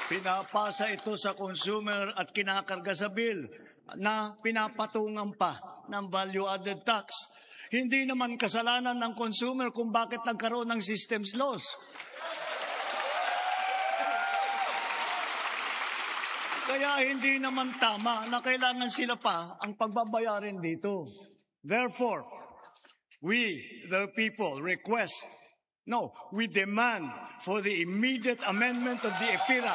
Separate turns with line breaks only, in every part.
Pinapasa ito sa consumer at kinakarga sa bill na pinapatungan pa ng value-added tax. Hindi naman kasalanan ng consumer kung bakit nagkaroon ng systems loss. Kaya hindi naman tama na kailangan sila pa ang pagbabayarin dito. Therefore, we, the people, we demand for the immediate amendment of the EPIRA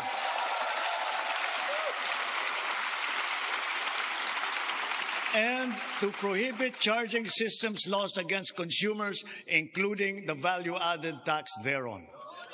and to prohibit charging systems lost against consumers, including the value-added tax thereon.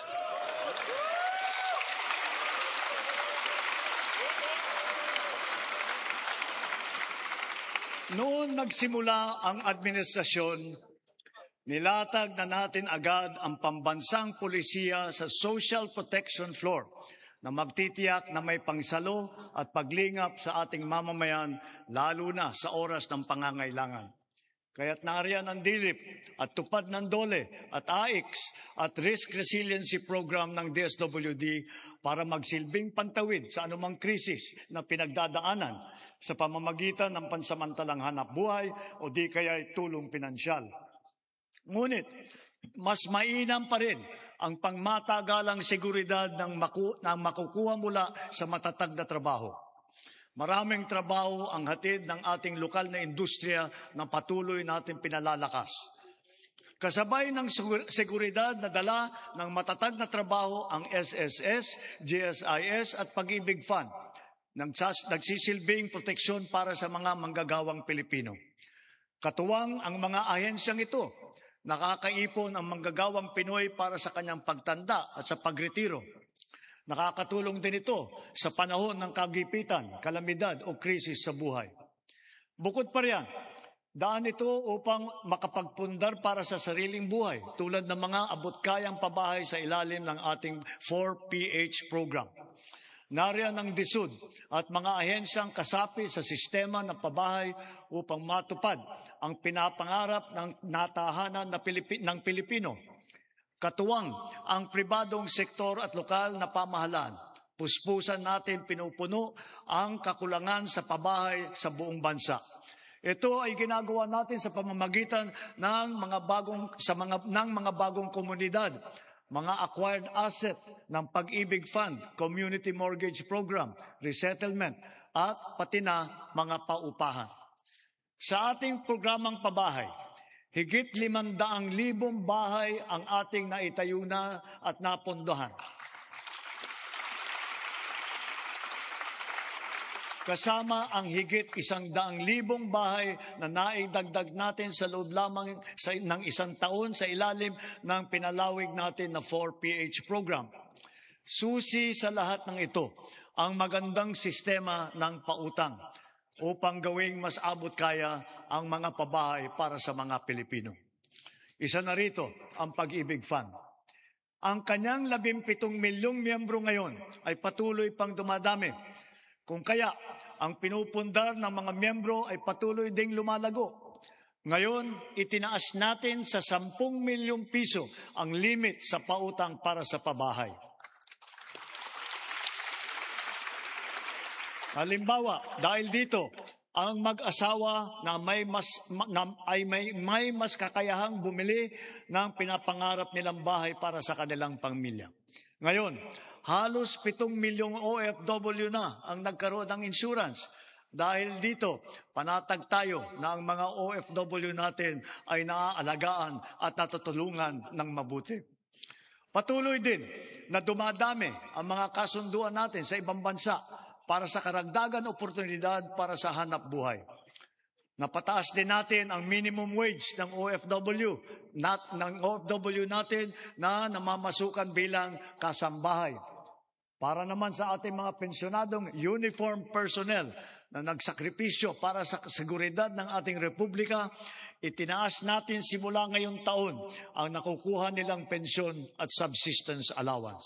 Noon nagsimula ang administrasyon, nilatag na natin agad ang pambansang pulisiya sa social protection floor na magtitiyak na may pangsalo at paglingap sa ating mamamayan, lalo na sa oras ng pangangailangan. Kaya't nariyan ang DILIP at tupad ng DOLE at AIX at Risk Resiliency Program ng DSWD para magsilbing pantawid sa anumang krisis na pinagdadaanan sa pamamagitan ng pansamantalang hanap buhay o di kaya'y tulong pinansyal. Ngunit, mas mainam pa rin ang pangmatagalang seguridad ng makukuha mula sa matatag na trabaho. Maraming trabaho ang hatid ng ating lokal na industriya na patuloy natin pinalalakas. Kasabay ng seguridad na dala ng matatag na trabaho ang SSS, GSIS at Pag-ibig Fund, nagsisilbing proteksyon para sa mga manggagawang Pilipino. Katuwang ang mga ahensyang ito, nakakaipon ang manggagawang Pinoy para sa kanyang pagtanda at sa pagretiro. Nakakatulong din ito sa panahon ng kagipitan, kalamidad o krisis sa buhay. Bukod pa riyan, daan ito upang makapagpundar para sa sariling buhay tulad ng mga abot-kayang pabahay sa ilalim ng ating 4PH program. Nariyan ang DSUD at mga ahensyang kasapi sa sistema ng pabahay upang matupad ang pinapangarap ng natahanan ng Pilipino. Katuwang ang pribadong sektor at lokal na pamahalaan. Puspusan natin pinupuno ang kakulangan sa pabahay sa buong bansa. Ito ay ginagawa natin sa pamamagitan ng mga bagong komunidad, mga acquired asset ng Pag-ibig Fund, Community Mortgage Program, Resettlement, at pati na mga paupahan. Sa ating programang pabahay, higit 500,000 bahay ang ating naitayo na at napondohan. Kasama ang higit 100,000 bahay na naidagdag natin sa loob lamang ng isang taon sa ilalim ng pinalawig natin na 4PH program. Susi sa lahat ng ito ang magandang sistema ng pautang upang gawing mas abot kaya ang mga pabahay para sa mga Pilipino. Isa na rito ang Pag-ibig Fund. Ang kanyang 17 milyong miyembro ngayon ay patuloy pang dumadami. Kung kaya, ang pinupundar ng mga miyembro ay patuloy ding lumalago. Ngayon, itinaas natin sa 10 milyong piso ang limit sa pautang para sa pabahay. Halimbawa, dahil dito, ang mag-asawa na may mas kakayahang bumili ng pinapangarap nilang bahay para sa kanilang pamilya. Ngayon, halos 7 milyong OFW na ang nagkaroon ng insurance. Dahil dito, panatag tayo na ang mga OFW natin ay naaalagaan at natutulungan ng mabuti. Patuloy din na dumadami ang mga kasunduan natin sa ibang bansa para sa karagdagan oportunidad para sa hanap buhay. Napataas din natin ang minimum wage ng OFW natin na namamasukan bilang kasambahay. Para naman sa ating mga pensyonadong uniform personnel na nagsakripisyo para sa seguridad ng ating republika, itinaas natin simula ngayong taon ang nakukuha nilang pensyon at subsistence allowance.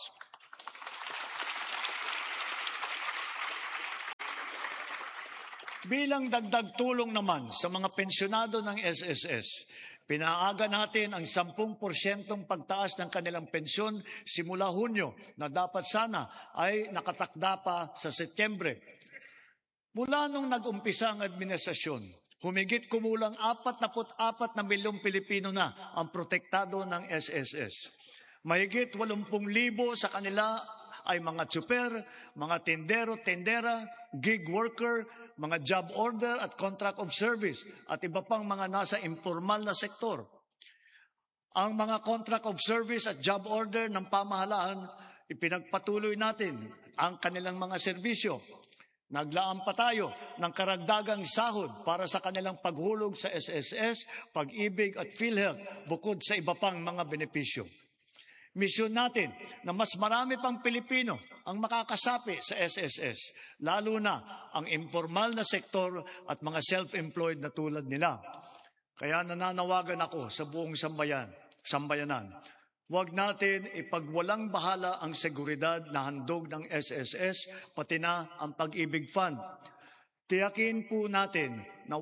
Bilang dagdag tulong naman sa mga pensyonado ng SSS, Pinaaga natin ang 10% pagtaas ng kanilang pensyon simula Hunyo na dapat sana ay nakatakda pa sa Setyembre. Mula nung nag-umpisa ang administrasyon, humigit kumulang 44 na milyong Pilipino na ang protektado ng SSS. Mahigit 80,000 sa kanila ay mga tsuper, mga tindero, tendera, gig worker, mga job order at contract of service at iba pang mga nasa informal na sektor. Ang mga contract of service at job order ng pamahalaan, ipinagpatuloy natin ang kanilang mga serbisyo. Naglaan pa tayo ng karagdagang sahod para sa kanilang paghulog sa SSS, Pag-ibig at PhilHealth bukod sa iba pang mga benepisyo. Misyon natin na mas marami pang Pilipino ang makakasapi sa SSS, lalo na ang informal na sektor at mga self-employed na tulad nila. Kaya nananawagan ako sa buong sambayanan. Huwag natin ipagwalang bahala ang seguridad na handog ng SSS, pati na ang Pag-ibig Fund. Tiyakin po natin na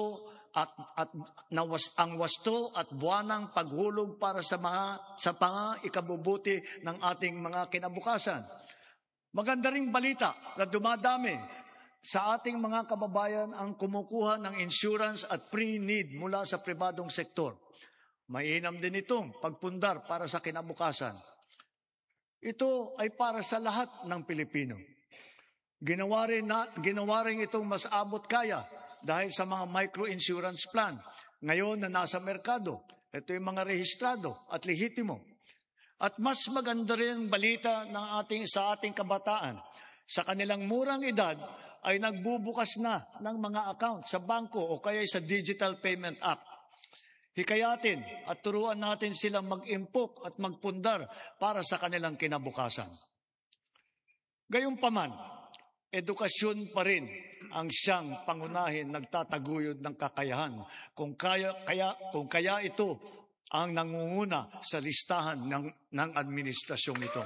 ang wasto at buwanang paghulog para sa ikabubuti ng ating mga kinabukasan. Maganda ring balita na dumadami sa ating mga kababayan ang kumukuha ng insurance at pre-need mula sa pribadong sektor. Mainam din itong pagpundar para sa kinabukasan. Ito ay para sa lahat ng Pilipino. Ginawa rin itong mas abot kaya dahil sa mga micro-insurance plan. Ngayon na nasa merkado, ito yung mga rehistrado at lehitimo. At mas maganda rin ang balita sa ating kabataan. Sa kanilang murang edad ay nagbubukas na ng mga account sa bangko o kaya sa Digital Payment Act. Hikayatin at turuan natin silang mag-impok at magpundar para sa kanilang kinabukasan. Gayunpaman, edukasyon pa rin ang siyang pangunahin nagtataguyod ng kakayahan. Kung kaya ito ang nangunguna sa listahan ng administrasyong ito.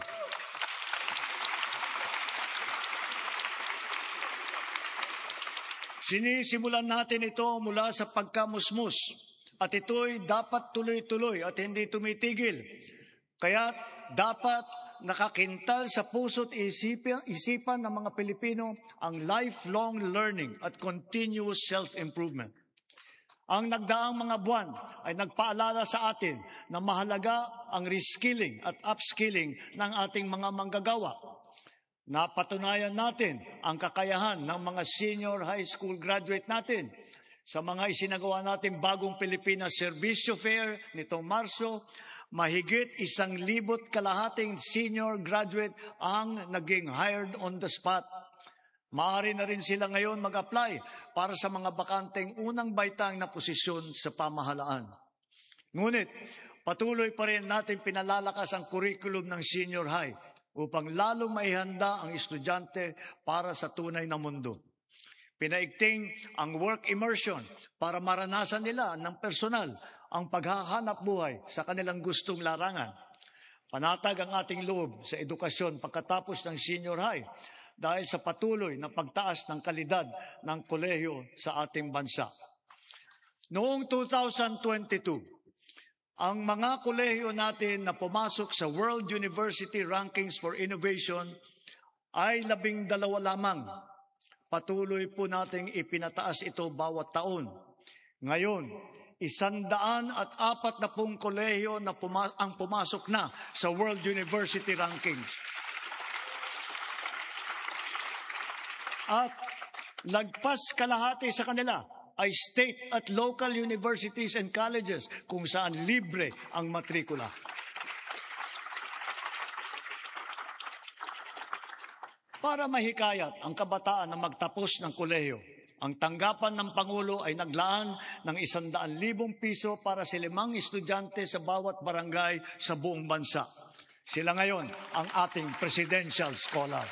Sinisimulan natin ito mula sa pagkamusmus at ito'y dapat tuloy-tuloy at hindi tumitigil. Kaya dapat nakakintal sa puso't isipan ng mga Pilipino ang lifelong learning at continuous self-improvement. Ang nagdaang mga buwan ay nagpaalala sa atin na mahalaga ang reskilling at upskilling ng ating mga manggagawa. Napatunayan natin ang kakayahan ng mga senior high school graduate natin sa mga isinagawa natin bagong Pilipinas Servisyo Fair nitong Marso. Mahigit 1,200 senior graduate ang naging hired on the spot. Maaari na rin sila ngayon mag-apply para sa mga bakanteng unang baitang na posisyon sa pamahalaan. Ngunit, patuloy pa rin natin pinalalakas ang curriculum ng senior high upang lalong maihanda ang estudyante para sa tunay na mundo. Pinaigting ang work immersion para maranasan nila ng personal ang paghahanap buhay sa kanilang gustong larangan. Panatag ang ating loob sa edukasyon pagkatapos ng senior high dahil sa patuloy na pagtaas ng kalidad ng kolehiyo sa ating bansa. Noong 2022, ang mga kolehiyo natin na pumasok sa World University Rankings for Innovation ay 12 lamang. Patuloy po nating ipinataas ito bawat taon. Ngayon, 140 kolehiyo na ang pumasok na sa World University Rankings. At lagpas kalahati sa kanila ay state at local universities and colleges kung saan libre ang matrikula. Para mahikayat ang kabataan na magtapos ng kolehiyo, ang tanggapan ng Pangulo ay naglaan ng 100,000 piso para sa 5 estudyante sa bawat barangay sa buong bansa. Sila ngayon ang ating presidential scholar.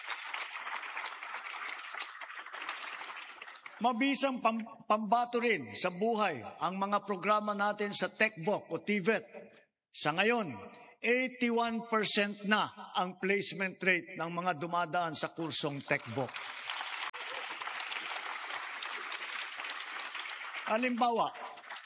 Mabisang pambato rin sa buhay ang mga programa natin sa TechVoc o TVET. Sa ngayon, 81% na ang placement rate ng mga dumadaan sa kursong TechVoc. Halimbawa,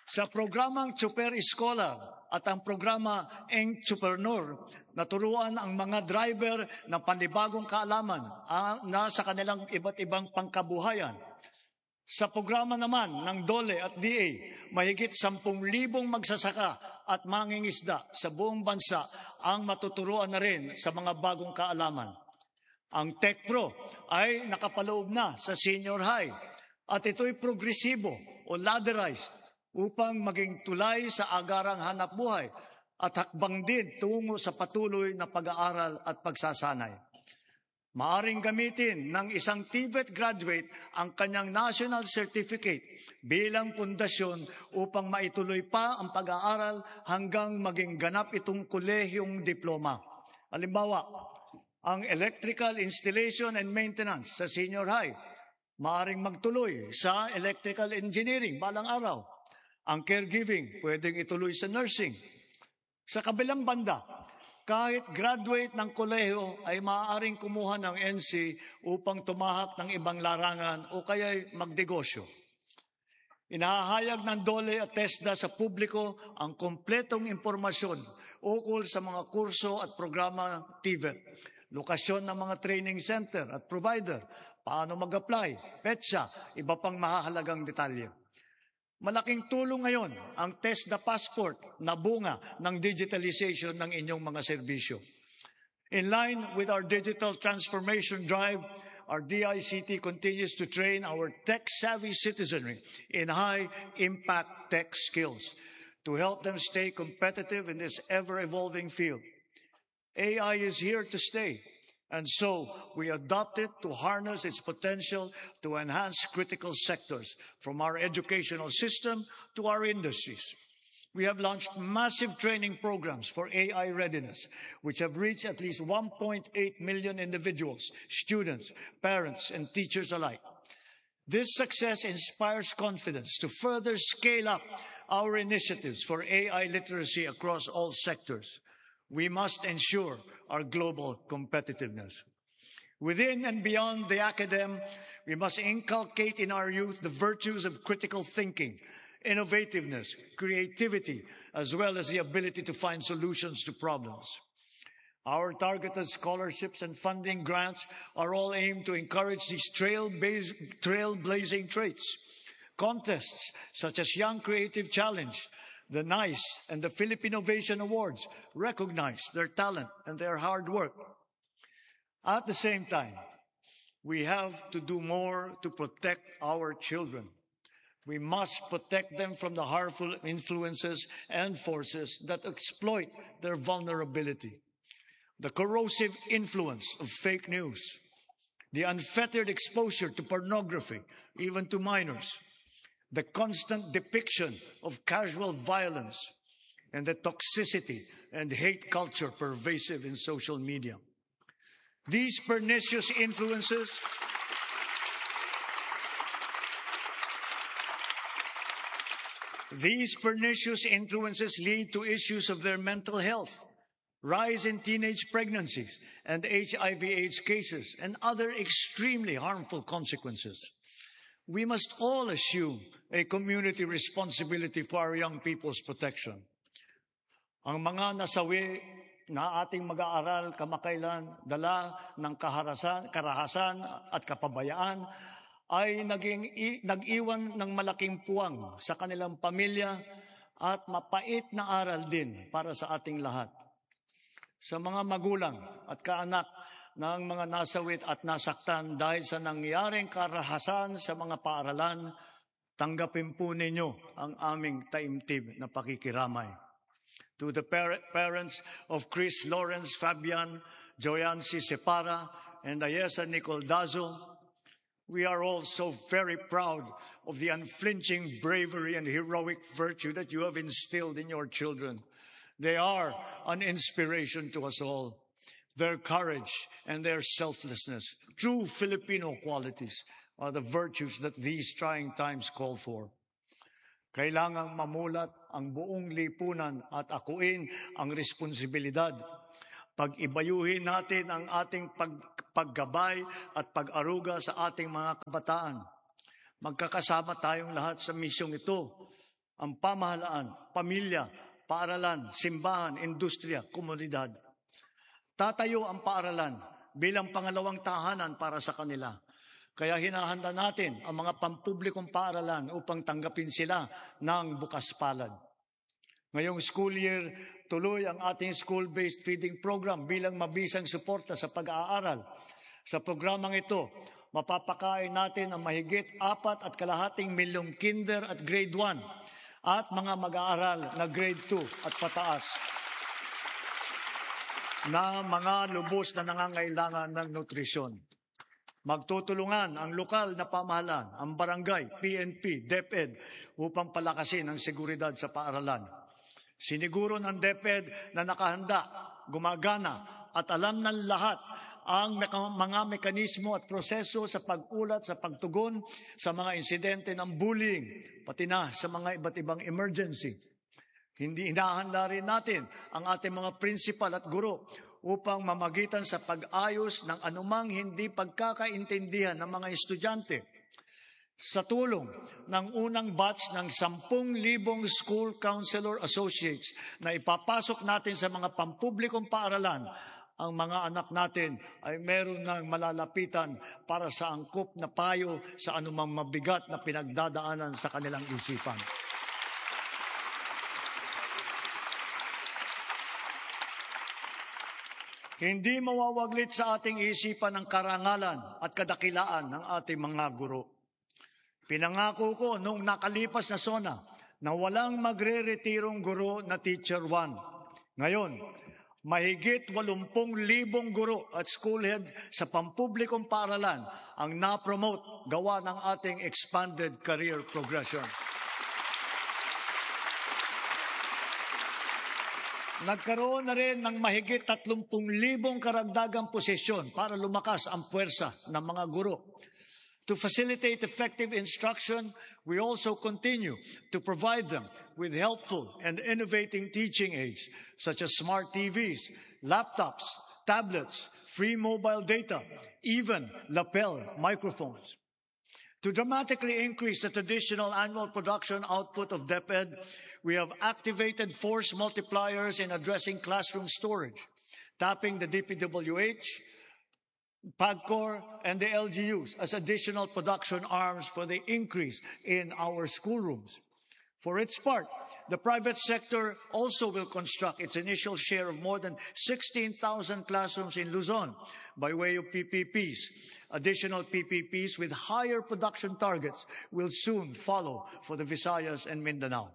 Sa programang Super Scholar at ang programa Entrepreneur, naturuan ang mga driver ng panibagong kaalaman na sa kanilang iba't ibang pangkabuhayan. Sa programa naman ng DOLE at DA, mahigit 10,000 magsasaka at mangingisda sa buong bansa ang matuturuan na rin sa mga bagong kaalaman. Ang TechPro ay nakapaloob na sa senior high at ito'y progresibo o ladderized upang maging tulay sa agarang hanap buhay at hakbang din tungo sa patuloy na pag-aaral at pagsasanay. Maaring gamitin ng isang TVET graduate ang kanyang national certificate bilang pundasyon upang maituloy pa ang pag-aaral hanggang maging ganap itong kolehiyong diploma. Halimbawa, ang electrical installation and maintenance sa senior high, maaring magtuloy sa electrical engineering balang araw. Ang caregiving, pwedeng ituloy sa nursing. Sa kabilang banda, kahit graduate ng kolehiyo ay maaaring kumuha ng NC upang tumahak ng ibang larangan o kaya'y magnegosyo. Inahahayag ng DOLE at TESDA sa publiko ang kompletong impormasyon ukol sa mga kurso at programa TVET, lokasyon ng mga training center at provider, paano mag-apply, petsa, iba pang mahahalagang detalye. Malaking tulong ngayon ang TESDA Passport na bunga ng digitalization ng inyong mga serbisyo. In line with our digital transformation drive, our DICT continues to train our tech-savvy citizenry in high-impact tech skills to help them stay competitive in this ever-evolving field. AI is here to stay. And so we adopt it to harness its potential to enhance critical sectors, from our educational system to our industries. We have launched massive training programs for AI readiness, which have reached at least 1.8 million individuals, students, parents, and teachers alike. This success inspires confidence to further scale up our initiatives for AI literacy across all sectors. We must ensure our global competitiveness. Within and beyond the academe, we must inculcate in our youth the virtues of critical thinking, innovativeness, creativity, as well as the ability to find solutions to problems. Our targeted scholarships and funding grants are all aimed to encourage these trailblazing traits. Contests such as Young Creative Challenge, the NICE, and the Philippine Innovation Awards recognize their talent and their hard work. At the same time, we have to do more to protect our children. We must protect them from the harmful influences and forces that exploit their vulnerability. The corrosive influence of fake news, the unfettered exposure to pornography, even to minors, the constant depiction of casual violence, and the toxicity and hate culture pervasive in social media. These pernicious influences lead to issues of their mental health, rise in teenage pregnancies and HIV/AIDS cases, and other extremely harmful consequences. We must all assume a community responsibility for our young people's protection. Ang mga nasawi na ating mag-aaral kamakailan, dala ng karahasan at kapabayaan, ay nag-iwan ng malaking puwang sa kanilang pamilya at mapait na aral din para sa ating lahat. Sa mga magulang at kaanak ng mga nasawit at nasaktan dahil sa nangyaring karahasan sa mga paaralan, tanggapin po ninyo ang aming taimtim na pakikiramay. To the parents of Chris Lawrence Fabian, Joyancy Separa, and Ayesa Nicole Dazo, we are all so very proud of the unflinching bravery and heroic virtue that you have instilled in your children. They are an inspiration to us all. Their courage and their selflessness, true Filipino qualities, are the virtues that these trying times call for. Kailangang mamulat ang buong lipunan at akuin ang responsibilidad. Pag-ibayuhin natin ang ating paggabay at pag-aruga sa ating mga kabataan. Magkakasama tayong lahat sa misyong ito ang pamahalaan, pamilya, paaralan, simbahan, industriya, komunidad. Tatayo ang paaralan bilang pangalawang tahanan para sa kanila. Kaya hinahanda natin ang mga pampublikong paaralan upang tanggapin sila ng bukas palad. Ngayong school year, tuloy ang ating school-based feeding program bilang mabisang suporta sa pag-aaral. Sa programang ito, mapapakain natin ang mahigit 4.5 milyong kinder at grade 1 at mga mag-aaral na grade 2 at pataas na mga lubos na nangangailangan ng nutrisyon. Magtutulungan ang lokal na pamahalaan, ang barangay, PNP, DepEd upang palakasin ang seguridad sa paaralan. Siniguro ng DepEd na nakahanda, gumagana at alam ng lahat ang mga mekanismo at proseso sa pag-ulat sa pagtugon sa mga insidente ng bullying, pati na sa mga iba't ibang emergency. Hinahanda rin natin ang ating mga principal at guro upang mamagitan sa pag-ayos ng anumang hindi pagkakaintindihan ng mga estudyante. Sa tulong ng unang batch ng 10,000 school counselor associates na ipapasok natin sa mga pampublikong paaralan, ang mga anak natin ay meron ng malalapitan para sa angkop na payo sa anumang mabigat na pinagdadaanan sa kanilang isipan. Hindi mawawaglit sa ating isipan ang karangalan at kadakilaan ng ating mga guro. Pinangako ko noong nakalipas na SONA na walang magre-retirong guro na Teacher 1. Ngayon, mahigit 80,000 guro at school head sa pampublikong paaralan ang na-promote gawa ng ating expanded career progression. Nagkaroon na rin ng mahigit 30,000 karagdagang posisyon para lumakas ang puwersa ng mga guro. To facilitate effective instruction, we also continue to provide them with helpful and innovating teaching aids such as smart TVs, laptops, tablets, free mobile data, even lapel microphones. To dramatically increase the traditional annual production output of DepEd, we have activated force multipliers in addressing classroom storage, tapping the DPWH, PAGCOR, and the LGUs as additional production arms for the increase in our schoolrooms. For its part, the private sector also will construct its initial share of more than 16,000 classrooms in Luzon by way of PPPs. Additional PPPs with higher production targets will soon follow for the Visayas and Mindanao.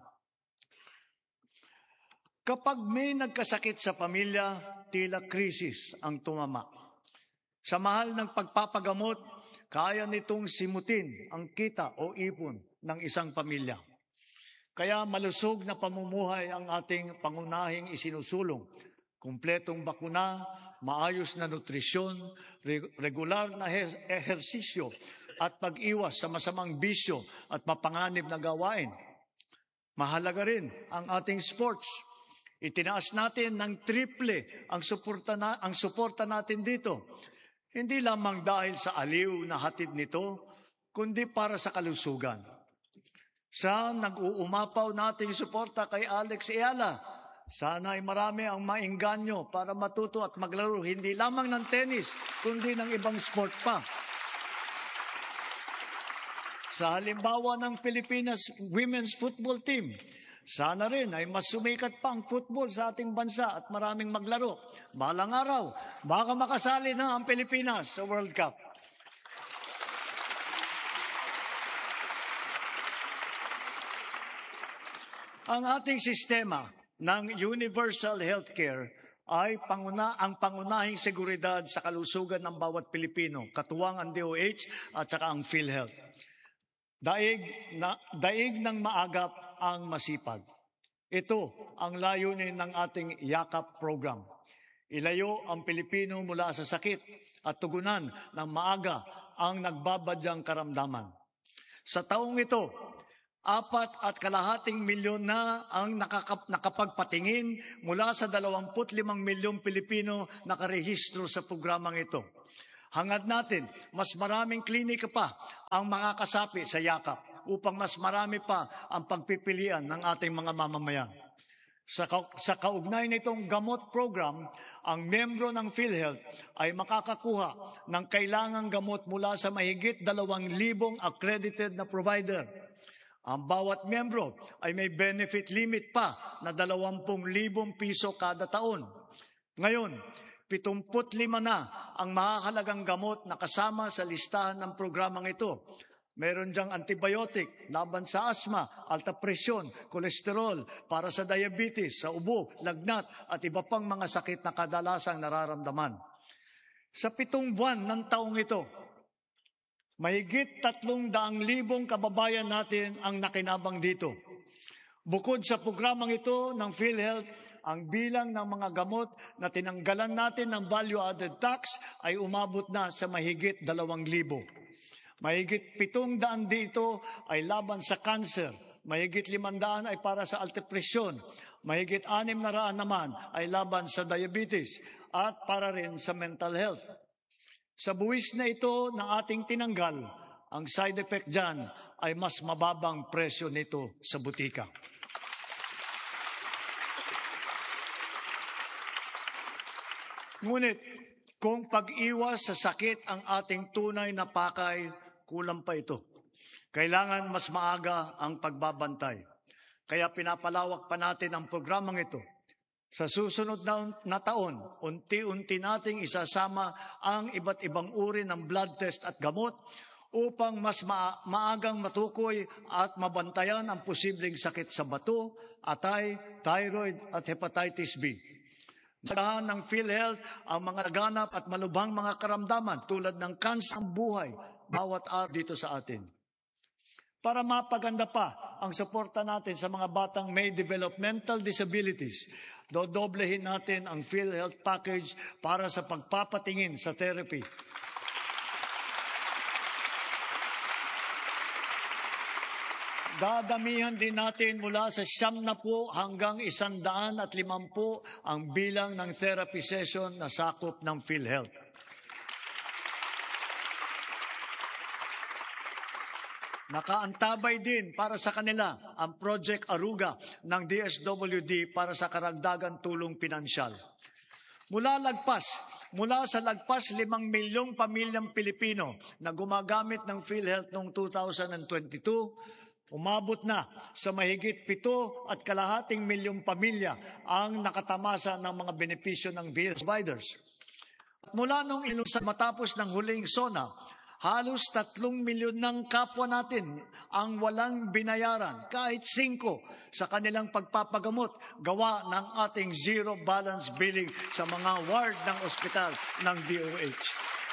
Kapag may nagkasakit sa pamilya, tila krisis ang tumama. Sa mahal ng pagpapagamot, kaya nitong simutin ang kita o ipon ng isang pamilya. Kaya malusog na pamumuhay ang ating pangunahing isinusulong. Kumpletong bakuna, maayos na nutrisyon, regular na ehersisyo at pag-iwas sa masamang bisyo at mapanganib na gawain. Mahalaga rin ang ating sports. Itinaas natin ng triple ang suporta natin dito. Hindi lamang dahil sa aliw na hatid nito, kundi para sa kalusugan. Sa nag-uumapaw nating suporta kay Alex Eala, sana ay marami ang maingganyo para matuto at maglaro hindi lamang ng tennis, kundi ng ibang sport pa. Sa halimbawa ng Pilipinas Women's Football Team, sana rin ay mas sumikat pa ang football sa ating bansa at maraming maglaro. Balang araw, baka makasali na ang Pilipinas sa World Cup. Ang ating sistema ng universal healthcare ay ang pangunahing seguridad sa kalusugan ng bawat Pilipino, katuwang ang DOH at saka ang PhilHealth. Daig ng maagap ang masipag. Ito ang layunin ng ating YAKAP program. Ilayo ang Pilipino mula sa sakit at tugunan ng maaga ang nagbabadyang karamdaman. Sa taong ito, 4.5 milyon na ang nakapagpatingin mula sa 25 milyong Pilipino nakarehistro sa programang ito. Hangad natin, mas maraming klinika pa ang makakasapi sa YAKAP upang mas marami pa ang pagpipilian ng ating mga mamamayan. Sa kaugnay nitong gamot program, ang miyembro ng PhilHealth ay makakakuha ng kailangang gamot mula sa mahigit 2,000 accredited na provider. Ang bawat miyembro ay may benefit limit pa na 20,000 piso kada taon. Ngayon, 75 na ang mahahalagang gamot na kasama sa listahan ng programang ito. Meron diyang antibiotic, laban sa asma, alta presyon, kolesterol, para sa diabetes, sa ubo, lagnat, at iba pang mga sakit na kadalasang nararamdaman. Sa 7 buwan ng taong ito, mahigit 300,000 kababayan natin ang nakinabang dito. Bukod sa programang ito ng PhilHealth, ang bilang ng mga gamot na tinanggalan natin ng value-added tax ay umabot na sa mahigit 2,000. Mahigit 700 dito ay laban sa cancer, mahigit 500 ay para sa alta presyon, mahigit 600 naman ay laban sa diabetes at para rin sa mental health. Sa buwis na ito na ating tinanggal, ang side effect dyan ay mas mababang presyo nito sa butika. Ngunit, kung pag-iwas sa sakit ang ating tunay na pakay, kulang pa ito. Kailangan mas maaga ang pagbabantay. Kaya pinapalawak pa natin ang programang ito. Sa susunod na taon, unti-unti nating isasama ang iba't ibang uri ng blood test at gamot upang mas maagang matukoy at mabantayan ang posibleng sakit sa bato, atay, thyroid at hepatitis B. Nagahan ng PhilHealth ang mga naganap at malubhang mga karamdaman tulad ng kanser ng buhay bawat araw dito sa atin. Para mapaganda pa ang suporta natin sa mga batang may developmental disabilities, dodoblehin natin ang PhilHealth package para sa pagpapatingin sa therapy. Dadamihan din natin mula sa 70 hanggang 150 ang bilang ng therapy session na sakop ng PhilHealth. Nakaantabay din para sa kanila ang Project Aruga ng DSWD para sa karagdagang tulong pinansyal. Mula sa lagpas 5 milyong pamilyang Pilipino na gumagamit ng PhilHealth noong 2022, umabot na sa mahigit 7.5 milyong pamilya ang nakatamasa ng mga benepisyo ng PhilHealth providers. Mula nung matapos ng huling SONA, halos 3 milyon ng kapwa natin ang walang binayaran, kahit 5 sa kanilang pagpapagamot, gawa ng ating zero balance billing sa mga ward ng ospital ng DOH.